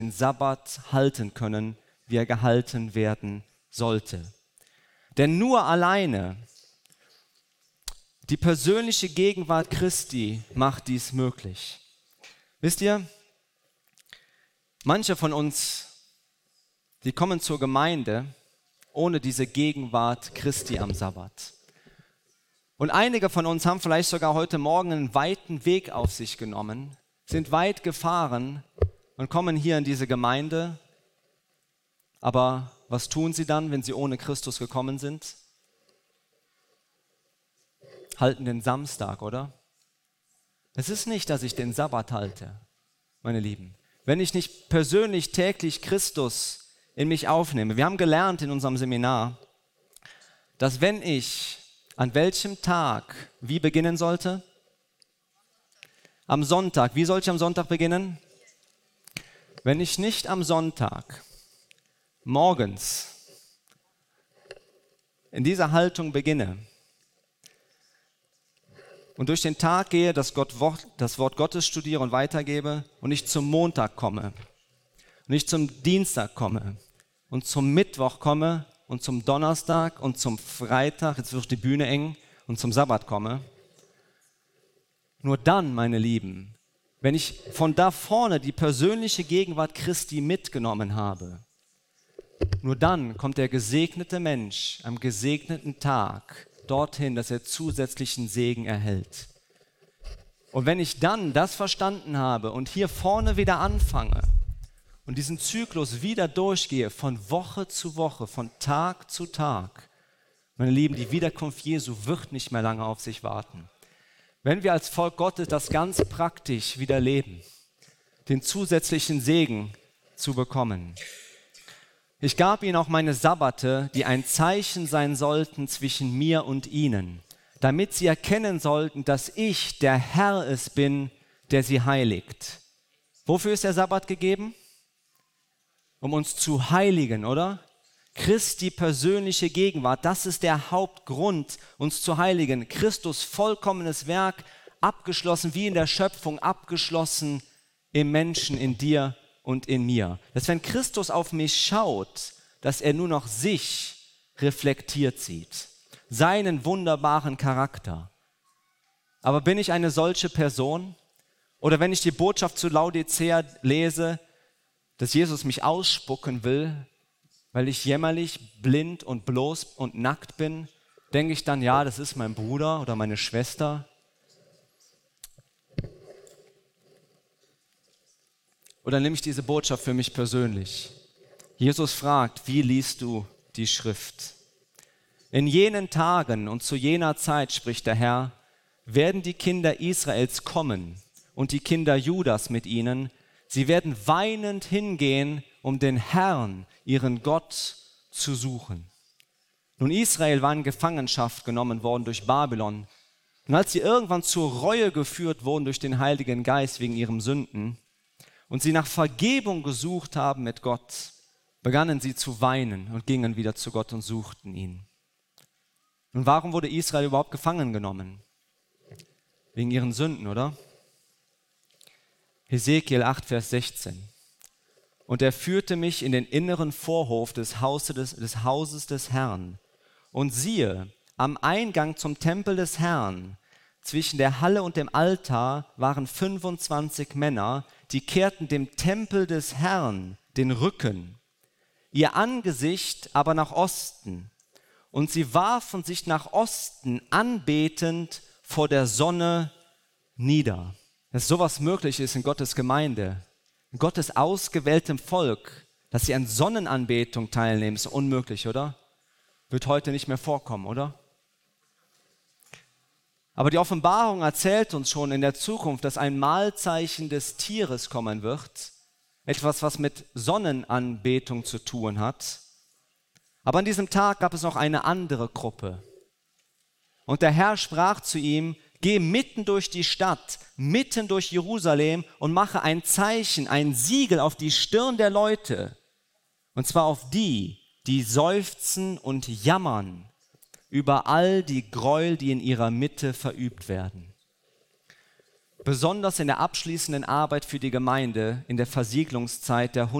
den Sabbat halten können, wie er gehalten werden sollte. Denn nur alleine die persönliche Gegenwart Christi macht dies möglich. Wisst ihr, manche von uns, die kommen zur Gemeinde ohne diese Gegenwart Christi am Sabbat. Und einige von uns haben vielleicht sogar heute Morgen einen weiten Weg auf sich genommen, sind weit gefahren und kommen hier in diese Gemeinde. Aber was tun sie dann, wenn sie ohne Christus gekommen sind? Halten den Samstag, oder? Es ist nicht, dass ich den Sabbat halte, meine Lieben. Wenn ich nicht persönlich täglich Christus in mich aufnehme. Wir haben gelernt in unserem Seminar, dass wenn ich an welchem Tag wie beginnen sollte? Am Sonntag. Wie soll ich am Sonntag beginnen? Wenn ich nicht am Sonntag morgens in dieser Haltung beginne und durch den Tag gehe, das Wort Gottes studiere und weitergebe und nicht zum Montag komme, nicht zum Dienstag komme und zum Mittwoch komme und zum Donnerstag und zum Freitag, jetzt wird die Bühne eng, und zum Sabbat komme, nur dann, meine Lieben, wenn ich von da vorne die persönliche Gegenwart Christi mitgenommen habe, nur dann kommt der gesegnete Mensch am gesegneten Tag dorthin, dass er zusätzlichen Segen erhält. Und wenn ich dann das verstanden habe und hier vorne wieder anfange und diesen Zyklus wieder durchgehe, von Woche zu Woche, von Tag zu Tag, meine Lieben, die Wiederkunft Jesu wird nicht mehr lange auf sich warten. Wenn wir als Volk Gottes das ganz praktisch wieder leben, den zusätzlichen Segen zu bekommen. Ich gab ihnen auch meine Sabbate, die ein Zeichen sein sollten zwischen mir und ihnen, damit sie erkennen sollten, dass ich, der Herr, es bin, der sie heiligt. Wofür ist der Sabbat gegeben? Um uns zu heiligen, oder? Christi persönliche Gegenwart, das ist der Hauptgrund, uns zu heiligen. Christus vollkommenes Werk, abgeschlossen wie in der Schöpfung, abgeschlossen im Menschen, in dir und in mir. Dass wenn Christus auf mich schaut, dass er nur noch sich reflektiert sieht, seinen wunderbaren Charakter. Aber bin ich eine solche Person? Oder wenn ich die Botschaft zu Laodicea lese, dass Jesus mich ausspucken will, weil ich jämmerlich, blind und bloß und nackt bin, denke ich dann, ja, das ist mein Bruder oder meine Schwester. Oder nehme ich diese Botschaft für mich persönlich? Jesus fragt, wie liest du die Schrift? In jenen Tagen und zu jener Zeit, spricht der Herr, werden die Kinder Israels kommen und die Kinder Judas mit ihnen. Sie werden weinend hingehen, um den Herrn, ihren Gott, zu suchen. Nun, Israel war in Gefangenschaft genommen worden durch Babylon. Und als sie irgendwann zur Reue geführt wurden durch den Heiligen Geist wegen ihren Sünden und sie nach Vergebung gesucht haben mit Gott, begannen sie zu weinen und gingen wieder zu Gott und suchten ihn. Nun, warum wurde Israel überhaupt gefangen genommen? Wegen ihren Sünden, oder? Hesekiel 8, Vers 16. Und er führte mich in den inneren Vorhof des Hauses des Herrn. Und siehe, am Eingang zum Tempel des Herrn, zwischen der Halle und dem Altar, waren 25 Männer, die kehrten dem Tempel des Herrn den Rücken, ihr Angesicht aber nach Osten. Und sie warfen sich nach Osten anbetend vor der Sonne nieder. Dass sowas möglich ist in Gottes Gemeinde, in Gottes ausgewähltem Volk, dass sie an Sonnenanbetung teilnehmen, ist unmöglich, oder? Wird heute nicht mehr vorkommen, oder? Aber die Offenbarung erzählt uns schon in der Zukunft, dass ein Mahlzeichen des Tieres kommen wird, etwas, was mit Sonnenanbetung zu tun hat. Aber an diesem Tag gab es noch eine andere Gruppe. Und der Herr sprach zu ihm, geh mitten durch die Stadt, mitten durch Jerusalem und mache ein Zeichen, ein Siegel auf die Stirn der Leute. Und zwar auf die, die seufzen und jammern über all die Gräuel, die in ihrer Mitte verübt werden. Besonders in der abschließenden Arbeit für die Gemeinde in der Versiegelungszeit der